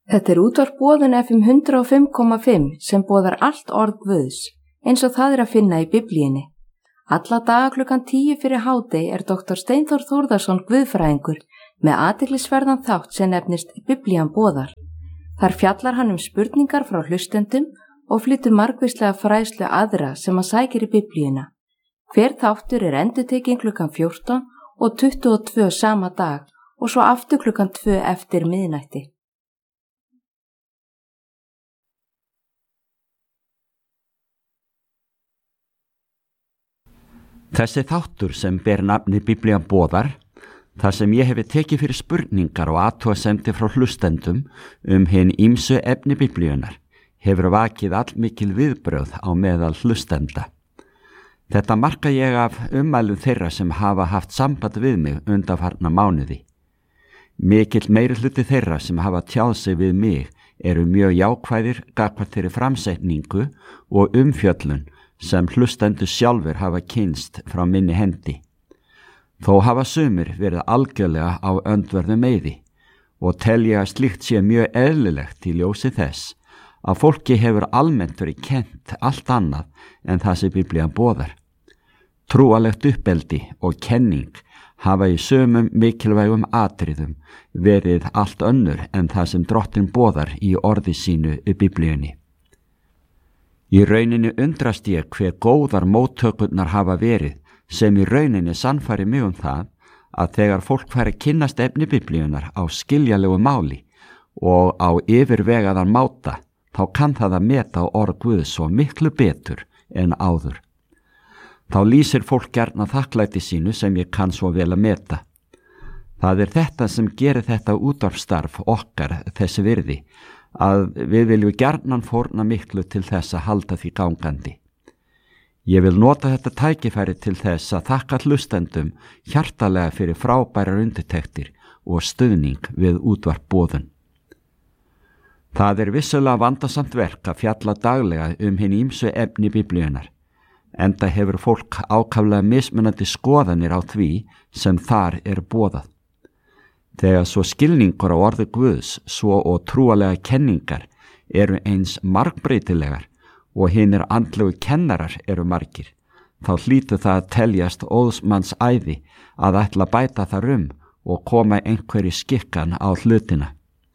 Þetta útvarp Boðun FM 105,5 sem boðar allt orð Guðs, eins og það að finna í Biblíunni. Alla daga klukkan 10 fyrir hádegi Dr. Steinþór Þórðarson guðfræðingur með athyglisverðan þátt sem nefnist Biblían boðar. Þar fjallar hann spurningar frá hlustendum og flytur margvíslega fræðslu aðra sem að sækir í Biblíuna. Hver þáttur endurtekinn klukkan 14 og 22 sama dag og svo aftur klukkan 2 eftir miðnætti. Þessi þáttur sem ber nafni Biblían boðar, þar sem ég hefi tekið fyrir spurningar og athugasemdir frá hlustendum hin ýmsu efni Biblíunar, hefur vakið allmikil viðbrögð á meðal hlustenda. Þetta marka ég af ummælum þeirra sem hafa haft samband við mig undanfarna mánuði. Mikill meirihluti þeirra sem hafa tjáð sig við mig eru mjög jákvæðir gagnvart þeirri framsetningu og umfjöllun sem hlustendur sjálfur hafa kynnst frá minni hendi. Þó hafa sumir verið algjörlega á öndverðu meiði og tel ég að slíkt sé mjög eðlilegt í ljósi þess að fólki hefur almennt verið kennt allt annað en það sem Biblían boðar. Trúalegt uppeldi og kenning hafa í sumum mikilvægum atriðum verið allt önnur en það sem Drottinn boðar í orði sínu í Biblíunni. Í rauninni undrast ég hver góðar móttökurnar hafa verið sem í rauninni sannfæri mig það að þegar fólk fær að kynnast efni Biblíunar á skiljalegu máli og á yfirvegaðan máta, þá kann það að meta orð Guðs svo miklu betur en áður. Þá lýsir fólk gjarna þakklæti sínu sem ég kann svo vel að meta. Það þetta sem gerir þetta útvarpsstarf okkar þessi virði, að við viljum gjarnan fórna miklu til þess að halda því gangandi. Ég vil nota þetta tækifæri til þess að þakka hlustendum hjartalega fyrir frábærar undirtektir og stuðning við útvarp Boðun. Það vissulega vandasamt verk að fjalla daglega hin ýmsu efni Biblíunar, enda hefur fólk ákaflega mismunandi skoðanir á því sem þar boðað. Þegar svo skilningur á orði Guðs, svo og trúalega kenningar eru eins margbreytilegar og hinir andlegu kennarar eru margir, þá hlýtur það að teljast óðsmanns æði að ætla að bæta þar og koma einhverju skikkan á hlutina.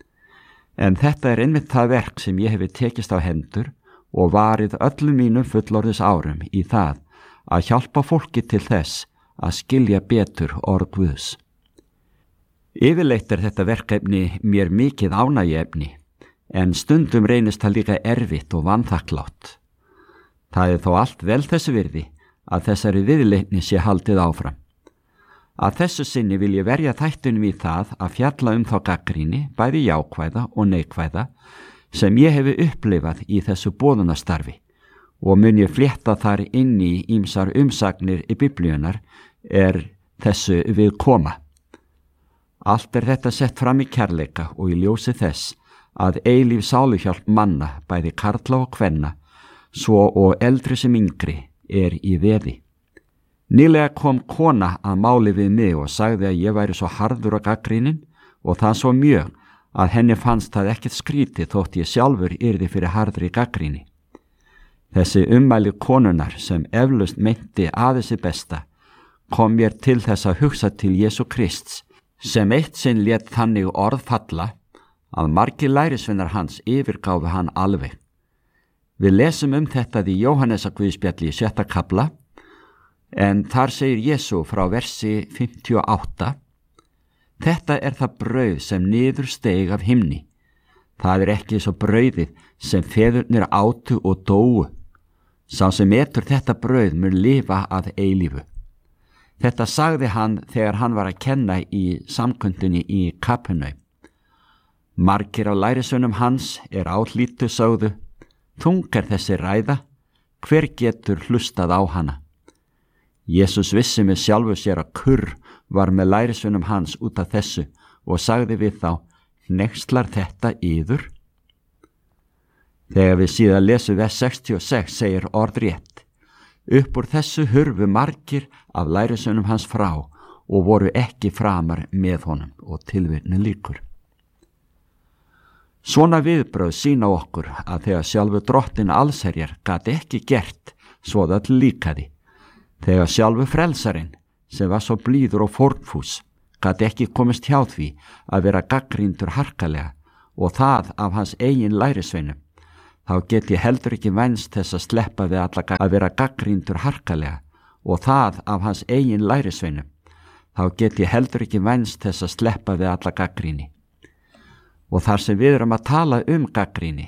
En þetta einmitt það verk sem ég hefi tekist á hendur og varið öllum mínum fullorðis árum í það að hjálpa fólki til þess að skilja betur orð Guðs. Yfirleitt þetta verkefni mér mikið ánægjuefni, en stundum reynist það líka erfitt og vanþakklátt. Það þó allt vel þessu virði að þessari viðleitni sé haldið áfram. Að þessu sinni vil ég verja þættunum í það að fjalla þá gagnrýni, bæði jákvæða og neikvæða, sem ég hefi upplifað í þessu boðunastarfi og mun ég flétta þar inn í ýmsar umsagnir í Biblíunar þessu við koma. Allt þetta sett fram í kærleika og í ljósi þess að eilíf sáluhjálp manna, bæði karla og kvenna, svo og eldri sem yngri, í veði. Nýlega kom kona að máli við mig og sagði að ég væri svo harður á gagnrýnin og það svo mjög að henni fannst það ekkert skrítið þótt ég sjálfur yrði fyrir harðri gagnrýni. Þessi ummæli konunnar sem eflaust meinti aðeins besta kom mér til þess að hugsa til Jesú Krists, sem eitt sinn lét þannig orð falla að margir lærisveinar hans yfirgáfu hann alveg. Við lesum þetta í Jóhannesarguðspjalli í 6. kafla, en þar segir Jesú frá versi 58: Þetta það brauð sem niður steig af himni. Það ekki svo brauðið sem feðurnir átu og dóu. Sá sem etur þetta brauð mun lifa að eilífu. Þetta sagði hann þegar hann var að kenna í samkundunni í Kapernaum. Margir á lærisveinum hans áhlýttu sögðu: Þung þessi ræða, hver getur hlustað á hana? Jesús vissi með sjálfu sér að kurr var með lærisveinum hans út af þessu og sagði við þá: Hneykslar þetta yður? Þegar við síðan lesum vers 66 segir orðrétt: Upp úr þessu hurfu margir af lærisveinum hans frá og voru ekki framar með honum, og tilvitnun lýkur. Svona viðbrögð sýna okkur að þegar sjálfu drottin allsherjar gat ekki gert svo það líkaði, þegar sjálfu frelsarinn sem var svo blíður og fórnfús gat ekki komist hjá því að vera gaggríndur harkalega og það af hans eigin lærisveinum, þá get ég heldur ekki vænst þess að sleppa við alla að vera gaggríndur harkalega og það af hans eigin lærisveinum, þá get ég heldur ekki vænst þess að sleppa við alla gaggríni. Og þar sem við erum að tala gaggríni,